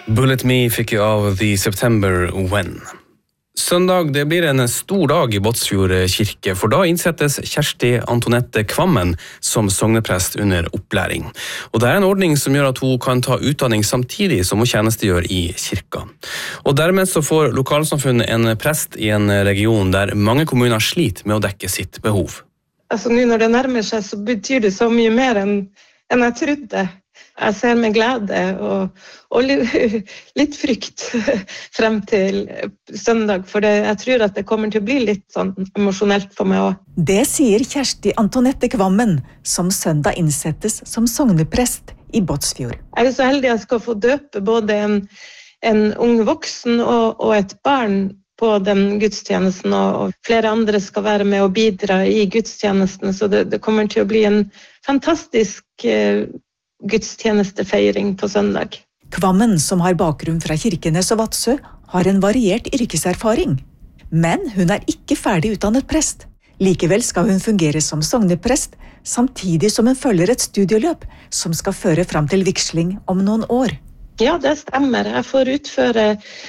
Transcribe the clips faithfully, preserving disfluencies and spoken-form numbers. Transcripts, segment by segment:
Bullet Me fikk jeg av The September When. Søndag det blir en stor dag i Båtsfjord kirke, for da innsettes Kjersti Antonette Kvammen som sogneprest under opplæring. Og det er en ordning som gjør at hun kan ta utdanning samtidig som hun tjenestegjør i kirka. Og dermed så får lokalsamfunnet en prest i en region der mange kommuner sliter med å dekke sitt behov. Altså nå når det nærmer seg, så betyr det så mye mer enn, enn jeg trodde. Jeg ser med glede og, og litt frykt frem til søndag, for det, jeg tror at det kommer til å bli litt sånn emosjonelt for meg også. Det sier Kjersti Antonette Kvammen, som søndag innsettes som sogneprest i Båtsfjord. Jeg er så heldig at jeg skal få døpe både en, en ung voksen og, og et barn på den gudstjenesten, og flere andre skal være med og bidra i gudstjenesten, så det, det kommer til å bli en fantastisk eh, gudstjenestefeiring på søndag. Kvammen, som har bakgrunn fra Kirkenes og Vadsø, har en variert yrkeserfaring. Men hun er ikke ferdig utdannet prest. Likevel skal hun fungere som sogneprest, samtidig som hun følger et studieløp som skal føre fram til vigsling om noen år. Ja, det stemmer. Jeg får utføre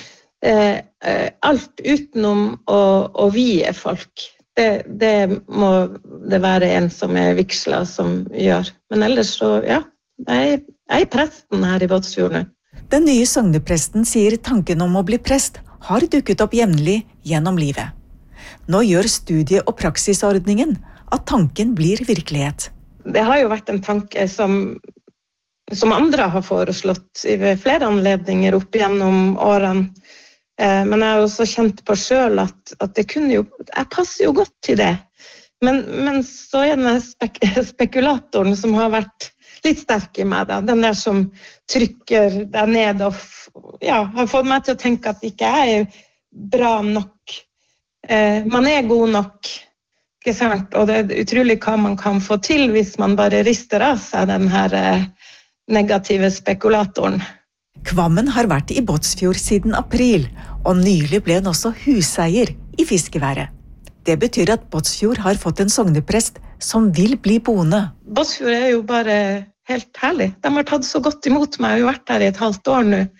eh, alt utenom å, å vie folk. Det, det må det være en som er vigsla som gjør. Men ellers så, ja. Jeg er presten her i Båtsfjord nå. Den nye sognepresten sier tanken om å bli prest har dukket opp jevnlig gjennom livet. Nå gjør studie- og praksisordningen at tanken blir virkelighet. Det har jo vært en tanke som, som andre har foreslått i flere anledninger opp gjennom årene. Men jeg har også kjent på selv at, at det kunne jo, jeg passer jo godt til det. Men, men så er den spek, spekulatoren som har vært litt sterk i meg, da. Den der som trykker deg ned og ja, har fått meg til å tenke at ikke jeg er bra nok. Eh, man er god nok, ikke sant? Og det er utrolig hva man kan få til hvis man bare rister av seg den her eh, negative spekulatoren. Kvammen har vært i Båtsfjord siden april, og nylig ble den også huseier i fiskeværet. Det betyr at Båtsfjord har fått en sogneprest som vil bli boende. Båtsfjord er jo bare helt herlig. De har tatt så godt imot meg. Jeg har jo vært her i et halvt år nå.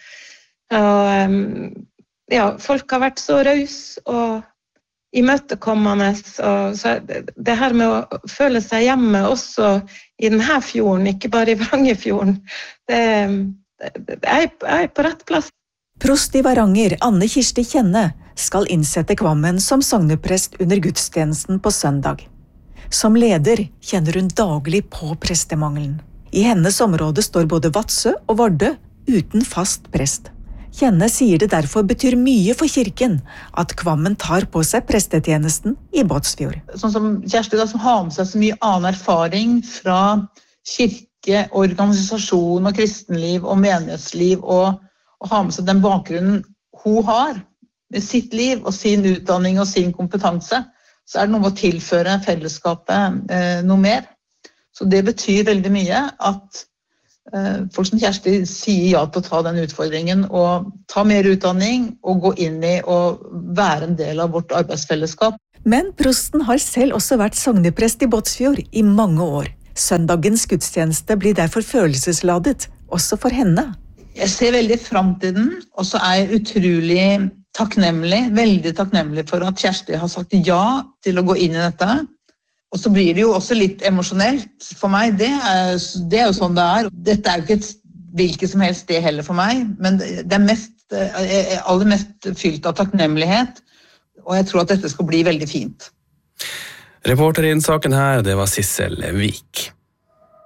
Og, ja, folk har vært så raus og imøtekommende. Og, så det, det her med å føle seg hjemme også i denne fjorden, ikke bare i Varangerfjorden, det, det, det er, er på rett plass. Prost i Varanger, Anne Kirsti Kjenne, skal innsette Kvammen som sogneprest under gudstjenesten på søndag. Som leder kjenner hun daglig på prestemangelen. I hennes område står både Vadsø og Vardø uten fast prest. Kjenne sier det derfor betyr mye for kirken at Kvammen tar på seg prestetjenesten i Båtsfjord. Sånn som Kjersti da, som har med seg så mye annen erfaring fra kirke, organisasjon og kristenliv og menighetsliv, og, og har med seg den bakgrunnen hun har med sitt liv og sin utdanning og sin kompetanse, så er det noe å tilføre fellesskapet eh, noe mer. Så det betyr veldig mye at eh, folk som Kjersti sier ja til å ta den utfordringen og ta mer utdanning og gå inn i og være en del av vårt arbeidsfellesskap. Men prosten har selv også vært sogneprest i Båtsfjord i mange år. Søndagens gudstjeneste blir derfor følelsesladet, også for henne. Jeg ser veldig frem til den, og så er jeg utrolig takknemlig, veldig takknemlig for at Kjersti har sagt ja til å gå inn i dette. Og så blir det jo også litt emosjonelt for meg, det er, det er jo sånn det er. Dette er jo ikke et hvilket som helst sted heller for meg, men det er mest, aller mest fylt av takknemlighet, og jeg tror at dette skal bli veldig fint. Reporter i den saken her, det var Sissel Vik.